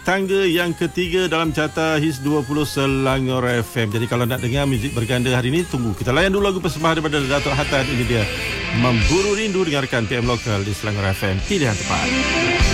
Tangga yang ketiga dalam carta Hits 20 Selangor FM. Jadi kalau nak dengar muzik berganda hari ini, tunggu. Kita layan dulu lagu persembahan daripada Datuk Hatan. Ini dia, Memburu Rindu. Dengarkan PM Lokal di Selangor FM. Pilihan tepat.